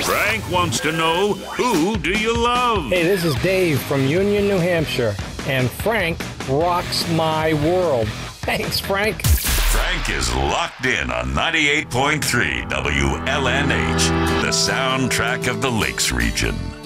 Frank wants to know, who do you love? Hey, this is Dave from Union, New Hampshire, and Frank rocks my world. Thanks, Frank. Frank is locked in on 98.3 WLNH, the soundtrack of the Lakes region.